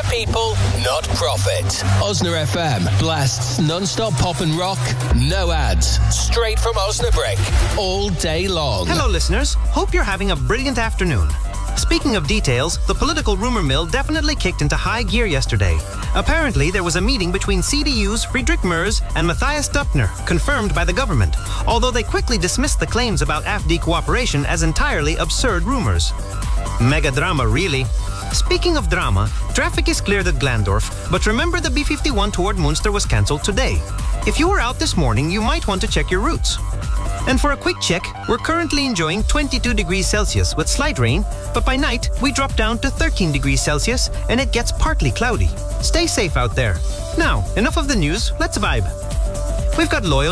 people, not profit. Osna FM blasts non-stop pop and rock, no ads, straight from Osnabrick, all day long. Hello, listeners. Hope you're having a brilliant afternoon. Speaking of details, the political rumor mill definitely kicked into high gear yesterday. Apparently, there was a meeting between CDU's Friedrich Merz and Matthias Döpfner, confirmed by the government, although they quickly dismissed the claims about AfD cooperation as entirely absurd rumors. Mega drama, really. Speaking of drama, traffic is cleared at Glandorf, but remember the B51 toward Munster was cancelled today. If you were out this morning, you might want to check your routes. And for a quick check, we're currently enjoying 22 degrees Celsius with slight rain, but by night, we drop down to 13 degrees Celsius and it gets partly cloudy. Stay safe out there. Now, enough of the news, let's vibe. We've got loyal